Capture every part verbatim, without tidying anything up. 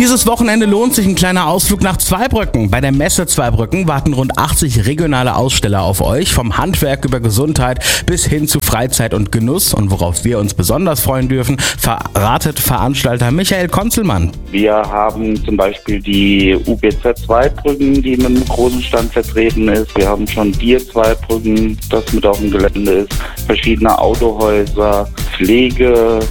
Dieses Wochenende lohnt sich ein kleiner Ausflug nach Zweibrücken. Bei der Messe Zweibrücken warten rund achtzig regionale Aussteller auf euch, vom Handwerk über Gesundheit bis hin zu Freizeit und Genuss. Und worauf wir uns besonders freuen dürfen, verratet Veranstalter Michael Konzelmann. Wir haben zum Beispiel die U B Z Zweibrücken, die mit einem großen Stand vertreten ist. Wir haben schon Bier Zweibrücken, das mit auf dem Gelände ist. Verschiedene Autohäuser, Pflegebetriebe,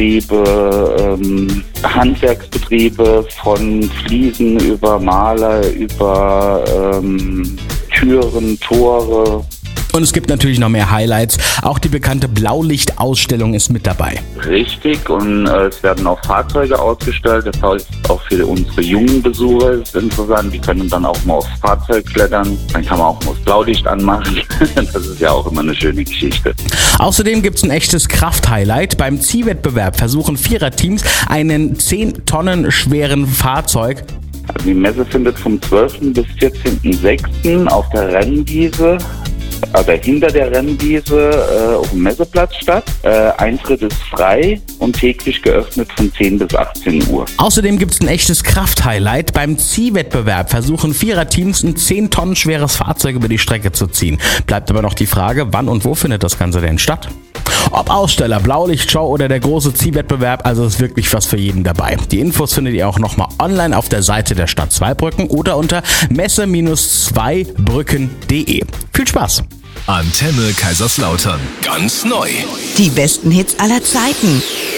ähm, Handwerksbetriebe von Fliesen über Maler, über ähm, Türen, Tore. Und es gibt natürlich noch mehr Highlights. Auch die bekannte Blaulichtausstellung ist mit dabei. Richtig, und äh, es werden auch Fahrzeuge ausgestellt. Das heißt, auch für unsere jungen Besucher ist es interessant. Die können dann auch mal aufs Fahrzeug klettern. Dann kann man auch mal das Blaulicht anmachen. Das ist ja auch immer eine schöne Geschichte. Außerdem gibt es ein echtes Kraft-Highlight. Beim Ziehwettbewerb versuchen Viererteams einen zehn Tonnen schweren Fahrzeug. Also die Messe findet vom zwölften bis vierzehnten sechsten auf der Rennwiese, also hinter der Rennwiese äh, auf dem Messeplatz statt. Äh, Eintritt ist frei und täglich geöffnet von zehn bis achtzehn Uhr. Außerdem gibt es ein echtes Kraft-Highlight. Beim Ziehwettbewerb versuchen Viererteams ein zehn Tonnen schweres Fahrzeug über die Strecke zu ziehen. Bleibt aber noch die Frage, wann und wo findet das Ganze denn statt? Ob Aussteller, Blaulichtshow oder der große Ziehwettbewerb, also ist wirklich was für jeden dabei. Die Infos findet ihr auch nochmal online auf der Seite der Stadt Zweibrücken oder unter messe Zweibrücken punkt de. Viel Spaß! Antenne Kaiserslautern. Ganz neu. Die besten Hits aller Zeiten.